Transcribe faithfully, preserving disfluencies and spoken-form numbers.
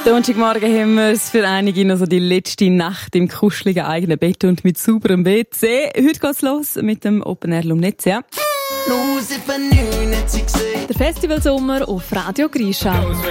Donnerstagmorgen haben wir es für einige noch so die letzte Nacht im kuscheligen eigenen Bett und mit sauberem W C. Heute geht's los mit dem Open Air Lumnezia. Der Festivalsommer auf Radio Grisha.